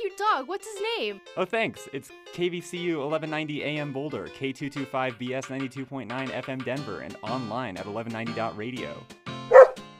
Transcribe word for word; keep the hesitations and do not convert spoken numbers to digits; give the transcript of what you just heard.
cute dog. What's his name? Oh, thanks. It's K V C U eleven ninety A M Boulder, K two twenty-five B S ninety-two point nine F M Denver, and online at eleven ninety dot radio.